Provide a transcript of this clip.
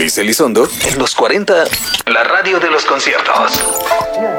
Elise Elizondo, en los 40, la radio de los conciertos.